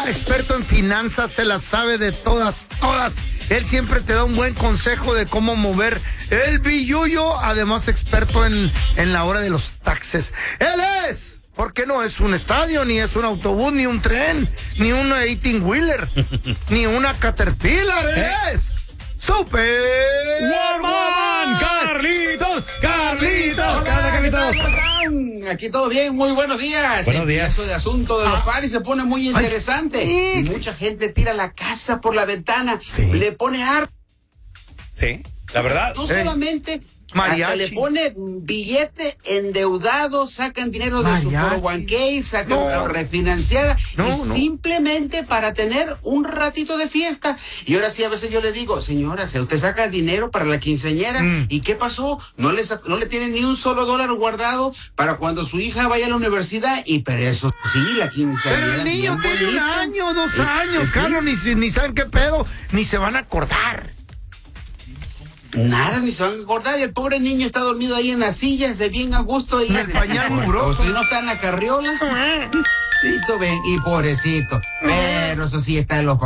experto en finanzas, se las sabe de todas. Él siempre te da un buen consejo de cómo mover el billuyo, además experto en la hora de los taxes. Él es, porque no es un estadio, ni es un autobús, ni un tren, ni una 18-wheeler, ni una Caterpillar, es Super Warman, Carlitos. Aquí todo bien, muy buenos días. Buenos días. Eso de asunto de los paris se pone muy interesante. Ay, sí. Y mucha gente tira la casa por la ventana, Sí. le pone harto. Sí, la verdad. No solamente, mariachi. hasta le pone billete endeudado, sacan dinero de su Mariachi. 401k, sacan No. refinanciada, No, y no. simplemente para tener un ratito de fiesta. Y ahora sí, a veces yo le digo, señora, si usted saca dinero para la quinceañera, ¿y qué pasó? No le tiene ni un solo dólar guardado para cuando su hija vaya a la universidad, y pero eso sí, la quinceañera. Pero el niño bien tiene un bonita. año, 2 años, sí. Carlos, ni saben qué pedo, ni se van a acordar. Nada, ni se van a acordar, y el pobre niño está dormido ahí en la silla, se bien a gusto y En el pañal mugroso. y no está en la carriola. Y pobrecito. Pero eso sí está en los